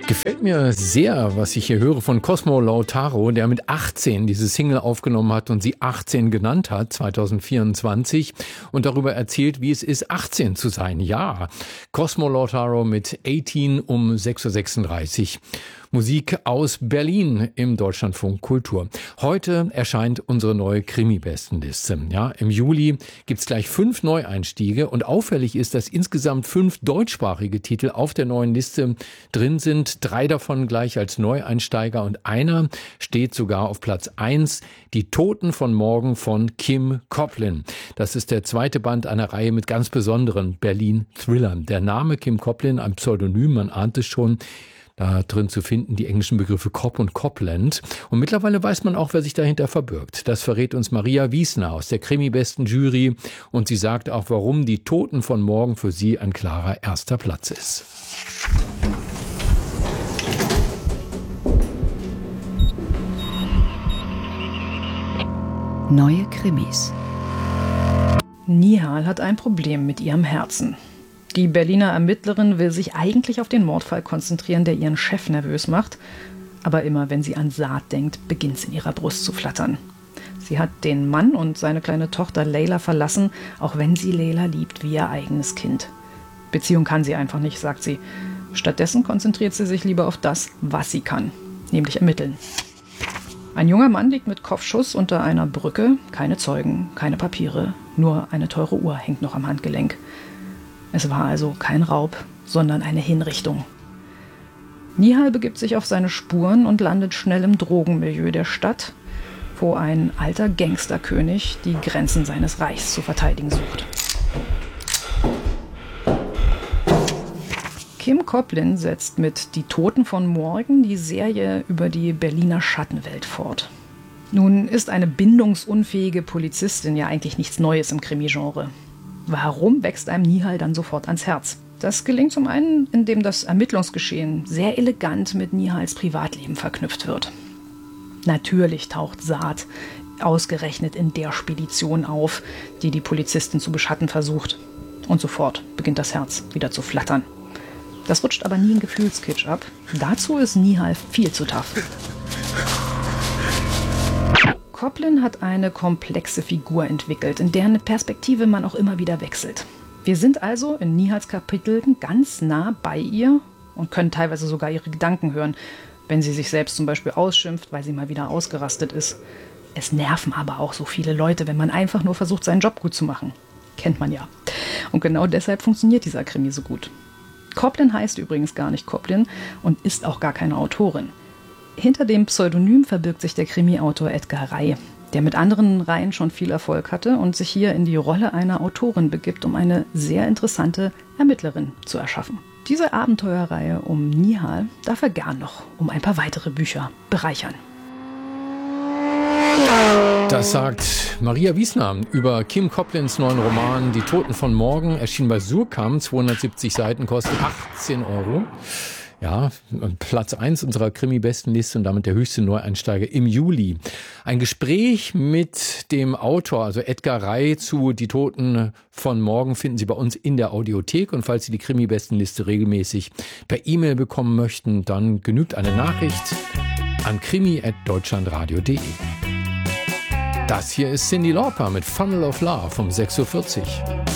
Gefällt mir sehr, was ich hier höre von Cosmo Lautaro, der mit 18 diese Single aufgenommen hat und sie 18 genannt hat, 2024, und darüber erzählt, wie es ist, 18 zu sein. Ja, Cosmo Lautaro mit 18 um 6.36 Uhr. Musik aus Berlin im Deutschlandfunk Kultur. Heute erscheint unsere neue Krimi-Bestenliste. Ja, im Juli gibt's gleich 5 Neueinstiege und auffällig ist, dass insgesamt 5 deutschsprachige Titel auf der neuen Liste drin sind. 3 davon gleich als Neueinsteiger und einer steht sogar auf Platz 1. Die Toten von morgen von Kim Coplin. Das ist der zweite Band einer Reihe mit ganz besonderen Berlin-Thrillern. Der Name Kim Coplin, ein Pseudonym, man ahnt es schon, da drin zu finden, die englischen Begriffe Cop und Copland. Und mittlerweile weiß man auch, wer sich dahinter verbirgt. Das verrät uns Maria Wiesner aus der Krimi-Besten-Jury. Und sie sagt auch, warum die Toten von morgen für sie ein klarer erster Platz ist. Neue Krimis. Nihal hat ein Problem mit ihrem Herzen. Die Berliner Ermittlerin will sich eigentlich auf den Mordfall konzentrieren, der ihren Chef nervös macht. Aber immer wenn sie an Saad denkt, beginnt es in ihrer Brust zu flattern. Sie hat den Mann und seine kleine Tochter Leila verlassen, auch wenn sie Leila liebt wie ihr eigenes Kind. Beziehung kann sie einfach nicht, sagt sie. Stattdessen konzentriert sie sich lieber auf das, was sie kann, nämlich ermitteln. Ein junger Mann liegt mit Kopfschuss unter einer Brücke. Keine Zeugen, keine Papiere, nur eine teure Uhr hängt noch am Handgelenk. Es war also kein Raub, sondern eine Hinrichtung. Nihal begibt sich auf seine Spuren und landet schnell im Drogenmilieu der Stadt, wo ein alter Gangsterkönig die Grenzen seines Reichs zu verteidigen sucht. Kim Coplin setzt mit Die Toten von morgen die Serie über die Berliner Schattenwelt fort. Nun ist eine bindungsunfähige Polizistin ja eigentlich nichts Neues im Krimi-Genre. Warum wächst einem Nihal dann sofort ans Herz? Das gelingt zum einen, indem das Ermittlungsgeschehen sehr elegant mit Nihals Privatleben verknüpft wird. Natürlich taucht Saad ausgerechnet in der Spedition auf, die die Polizistin zu beschatten versucht. Und sofort beginnt das Herz wieder zu flattern. Das rutscht aber nie in Gefühlskitsch ab. Dazu ist Nihal viel zu tough. Coplin hat eine komplexe Figur entwickelt, in deren Perspektive man auch immer wieder wechselt. Wir sind also in Nihals Kapiteln ganz nah bei ihr und können teilweise sogar ihre Gedanken hören, wenn sie sich selbst zum Beispiel ausschimpft, weil sie mal wieder ausgerastet ist. Es nerven aber auch so viele Leute, wenn man einfach nur versucht, seinen Job gut zu machen. Kennt man ja. Und genau deshalb funktioniert dieser Krimi so gut. Coplin heißt übrigens gar nicht Coplin und ist auch gar keine Autorin. Hinter dem Pseudonym verbirgt sich der Krimi-Autor Edgar Rey, der mit anderen Reihen schon viel Erfolg hatte und sich hier in die Rolle einer Autorin begibt, um eine sehr interessante Ermittlerin zu erschaffen. Diese Abenteuerreihe um Nihal darf er gern noch um ein paar weitere Bücher bereichern. Das sagt Maria Wiesner über Kim Coplins neuen Roman Die Toten von morgen, erschien bei Surkamp, 270 Seiten, kostet 18 €. Ja, Platz 1 unserer Krimi-Bestenliste und damit der höchste Neueinsteiger im Juli. Ein Gespräch mit dem Autor, also Edgar Rey, zu Die Toten von morgen finden Sie bei uns in der Audiothek. Und falls Sie die Krimi-Bestenliste regelmäßig per E-Mail bekommen möchten, dann genügt eine Nachricht an krimi@deutschlandradio.de. Das hier ist Cyndi Lauper mit Funnel of Love um 6.40 Uhr.